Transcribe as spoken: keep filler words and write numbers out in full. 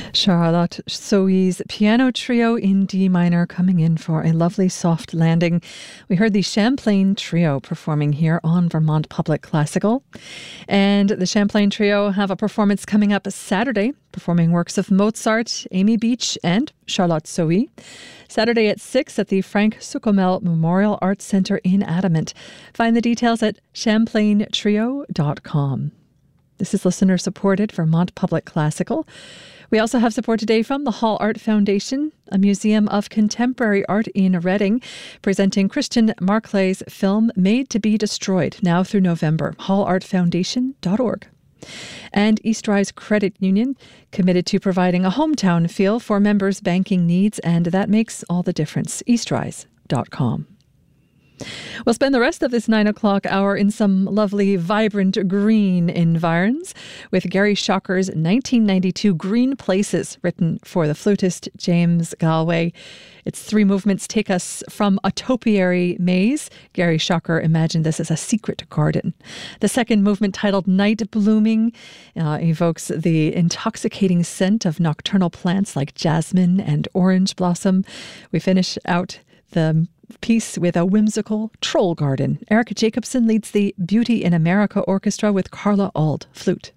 Charlotte Sohi's piano trio in D minor coming in for a lovely soft landing. We heard the Champlain Trio performing here on Vermont Public Classical. And the Champlain Trio have a performance coming up Saturday, performing works of Mozart, Amy Beach, and Charlotte Sohi. Saturday at six at the Frank Sucomel Memorial Arts Center in Adamant. Find the details at champlain trio dot com. This is listener-supported Vermont Public Classical. We also have support today from the Hall Art Foundation, a museum of contemporary art in Reading, presenting Christian Marclay's film Made to be Destroyed, now through November. hall art foundation dot org. And Eastrise Credit Union, committed to providing a hometown feel for members' banking needs, and that makes all the difference. eastrise dot com. We'll spend the rest of this nine o'clock hour in some lovely, vibrant green environs with Gary Shocker's nineteen ninety-two Green Places, written for the flutist James Galway. Its three movements take us from a topiary maze. Gary Shocker imagined this as a secret garden. The second movement, titled Night Blooming, uh, evokes the intoxicating scent of nocturnal plants like jasmine and orange blossom. We finish out the piece with a whimsical troll garden. Eric Jacobson leads the Beauty in America Orchestra with Carla Auld, flute.